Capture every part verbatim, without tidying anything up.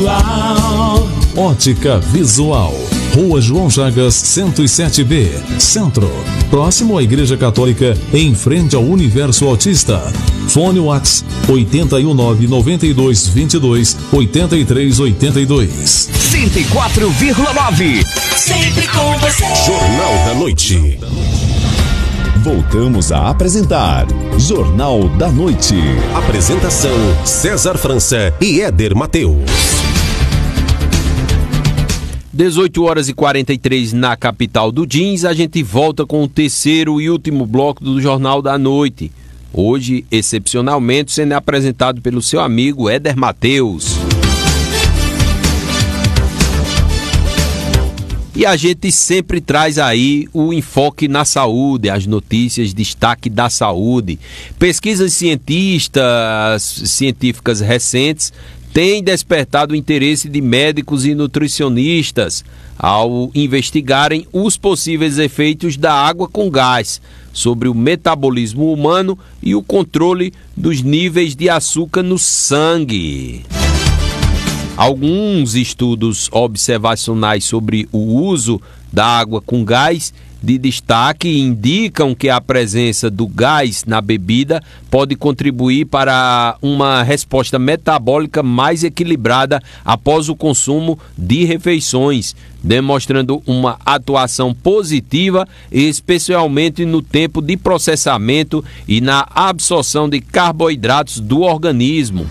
Visual. Ótica Visual. Rua João Chagas, cento e sete B, Centro. Próximo à Igreja Católica, em frente ao Universo Autista. Fone WhatsApp oito um nove, nove dois dois dois, oito três oito dois. cento e quatro vírgula nove. Sempre com você. Jornal da Noite. Voltamos a apresentar Jornal da Noite. Apresentação César França e Éder Mateus. dezoito horas e quarenta e três na capital do Jeans. A gente volta com o terceiro e último bloco do Jornal da Noite. Hoje, excepcionalmente, sendo apresentado pelo seu amigo Éder Mateus. E a gente sempre traz aí o enfoque na saúde, as notícias, destaque da saúde. Pesquisas cientistas, científicas recentes têm despertado o interesse de médicos e nutricionistas ao investigarem os possíveis efeitos da água com gás sobre o metabolismo humano e o controle dos níveis de açúcar no sangue. Alguns estudos observacionais sobre o uso da água com gás de destaque indicam que a presença do gás na bebida pode contribuir para uma resposta metabólica mais equilibrada após o consumo de refeições, demonstrando uma atuação positiva, especialmente no tempo de processamento e na absorção de carboidratos do organismo.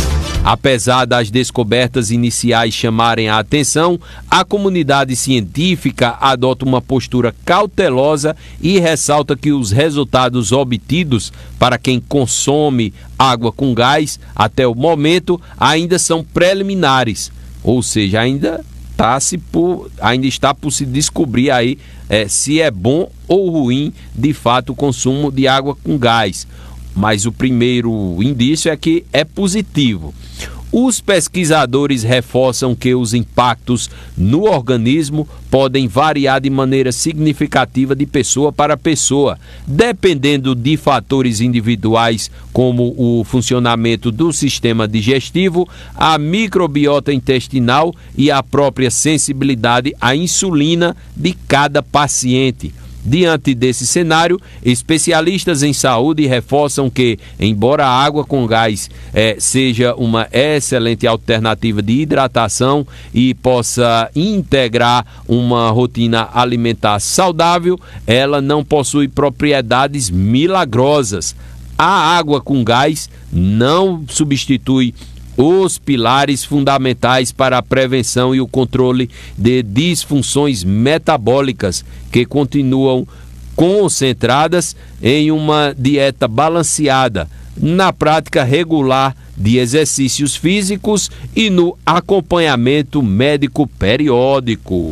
Apesar das descobertas iniciais chamarem a atenção, a comunidade científica adota uma postura cautelosa e ressalta que os resultados obtidos para quem consome água com gás até o momento ainda são preliminares, ou seja, ainda, tá se por, ainda está por se descobrir aí é, se é bom ou ruim de fato o consumo de água com gás. Mas o primeiro indício é que é positivo. Os pesquisadores reforçam que os impactos no organismo podem variar de maneira significativa de pessoa para pessoa, dependendo de fatores individuais como o funcionamento do sistema digestivo, a microbiota intestinal e a própria sensibilidade à insulina de cada paciente. Diante desse cenário, especialistas em saúde reforçam que, embora a água com gás eh, seja uma excelente alternativa de hidratação e possa integrar uma rotina alimentar saudável, ela não possui propriedades milagrosas. A água com gás não substitui os pilares fundamentais para a prevenção e o controle de disfunções metabólicas que continuam concentradas em uma dieta balanceada, na prática regular de exercícios físicos e no acompanhamento médico periódico.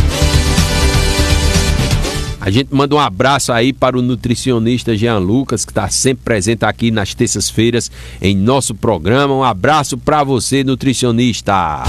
A gente manda um abraço aí para o nutricionista Jean Lucas, que está sempre presente aqui nas terças-feiras em nosso programa. Um abraço para você, nutricionista.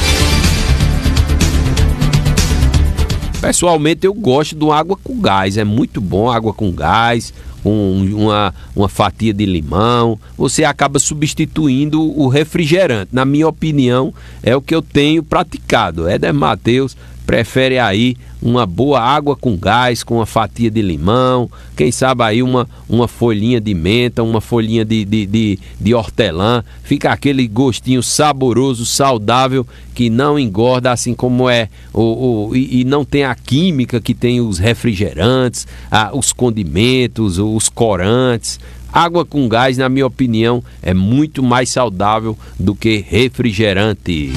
Pessoalmente, eu gosto de água com gás. É muito bom água com gás, com uma, uma fatia de limão. Você acaba substituindo o refrigerante. Na minha opinião, é o que eu tenho praticado. Éder Mateus prefere aí uma boa água com gás, com uma fatia de limão, quem sabe aí uma, uma folhinha de menta, uma folhinha de, de, de, de hortelã, fica aquele gostinho saboroso, saudável, que não engorda, assim como é, o, o, e, e não tem a química que tem os refrigerantes, ah, os condimentos, os corantes. Água com gás, na minha opinião, é muito mais saudável do que refrigerantes.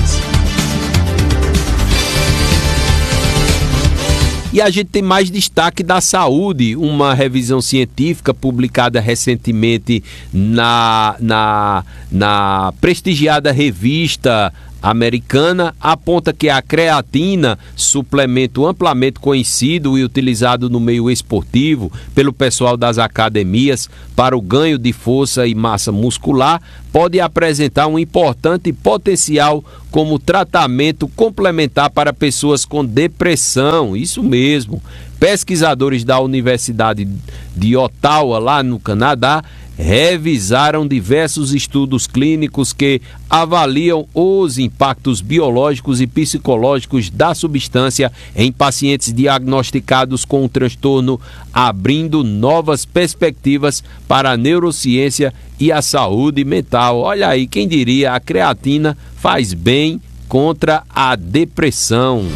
E a gente tem mais destaque da saúde. Uma revisão científica publicada recentemente na, na, na prestigiada revista americana aponta que a creatina, suplemento amplamente conhecido e utilizado no meio esportivo pelo pessoal das academias para o ganho de força e massa muscular, pode apresentar um importante potencial como tratamento complementar para pessoas com depressão. Isso mesmo. Pesquisadores da Universidade de Ottawa, lá no Canadá, revisaram diversos estudos clínicos que avaliam os impactos biológicos e psicológicos da substância em pacientes diagnosticados com o transtorno, abrindo novas perspectivas para a neurociência e a saúde mental. Olha aí, quem diria, a creatina faz bem contra a depressão.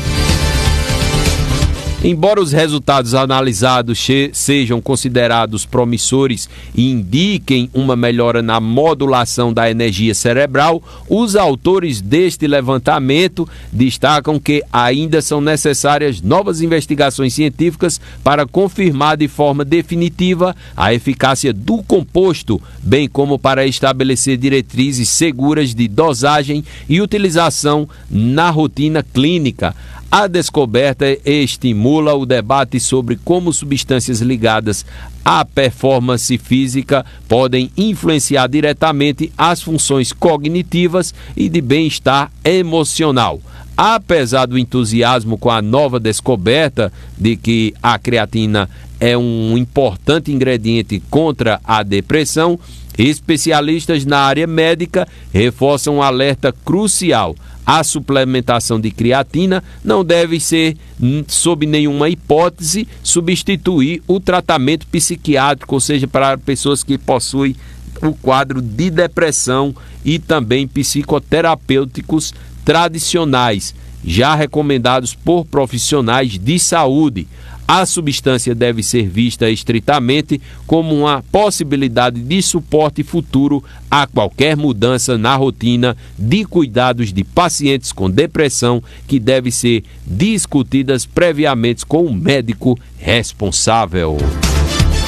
Embora os resultados analisados sejam considerados promissores e indiquem uma melhora na modulação da energia cerebral, os autores deste levantamento destacam que ainda são necessárias novas investigações científicas para confirmar de forma definitiva a eficácia do composto, bem como para estabelecer diretrizes seguras de dosagem e utilização na rotina clínica. A descoberta estimula o debate sobre como substâncias ligadas à performance física podem influenciar diretamente as funções cognitivas e de bem-estar emocional. Apesar do entusiasmo com a nova descoberta de que a creatina é um importante ingrediente contra a depressão, especialistas na área médica reforçam um alerta crucial. A suplementação de creatina não deve ser, sob nenhuma hipótese, substituir o tratamento psiquiátrico, ou seja, para pessoas que possuem o quadro de depressão, e também psicoterapêuticos tradicionais, já recomendados por profissionais de saúde. A substância deve ser vista estritamente como uma possibilidade de suporte futuro a qualquer mudança na rotina de cuidados de pacientes com depressão, que deve ser discutidas previamente com o médico responsável.